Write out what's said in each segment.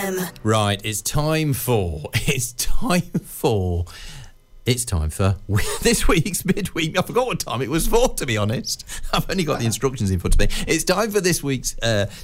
FM. Right, it's time for this week's midweek. I forgot what time it was for, to be honest. I've only got the instructions in front of me. It's time for this week's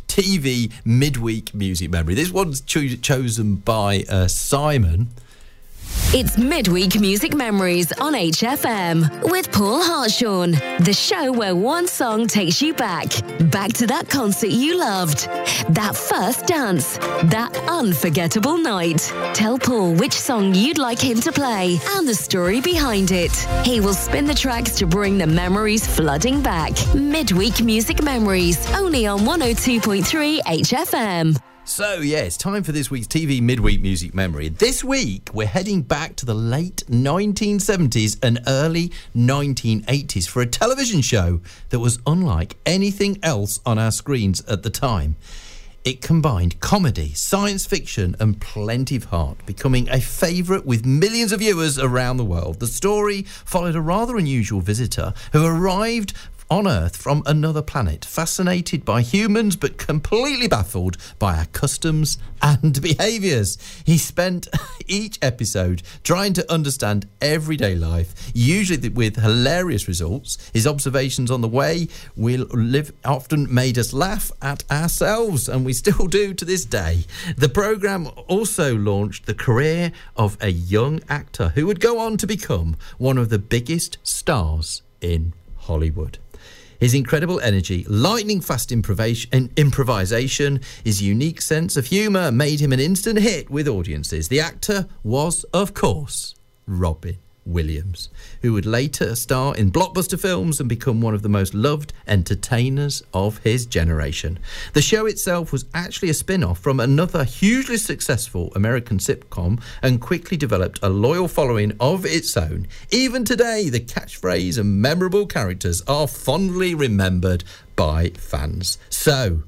TV midweek music memory. This one's chosen by Simon. It's Midweek Music Memories on HFM with Paul Hartshorn, the show where one song takes you back to that concert you loved, that first dance, that unforgettable night. Tell Paul which song you'd like him to play and the story behind it. He will spin the tracks to bring the memories flooding back. Midweek Music Memories, only on 102.3 HFM. So, yeah, it's time for this week's TV Midweek Music Memory. This week, we're heading back to the late 1970s and early 1980s for a television show that was unlike anything else on our screens at the time. It combined comedy, science fiction, and plenty of heart, becoming a favourite with millions of viewers around the world. The story followed a rather unusual visitor who arrived on Earth from another planet, fascinated by humans but completely baffled by our customs and behaviours. He spent each episode trying to understand everyday life, usually with hilarious results. His observations on the way we live often made us laugh at ourselves, and we still do to this day. The programme also launched the career of a young actor who would go on to become one of the biggest stars in Hollywood. His incredible energy, lightning-fast improvisation, his unique sense of humour made him an instant hit with audiences. The actor was, of course, Robin Williams, who would later star in blockbuster films and become one of the most loved entertainers of his generation. The show itself was actually a spin-off from another hugely successful American sitcom and quickly developed a loyal following of its own. Even today, the catchphrase and memorable characters are fondly remembered by fans. So,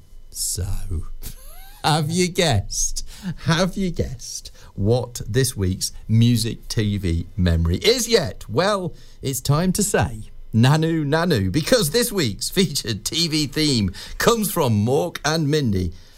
have you guessed what this week's music TV memory is yet? Well, it's time to say Nanu Nanu, because this week's featured TV theme comes from Mork and Mindy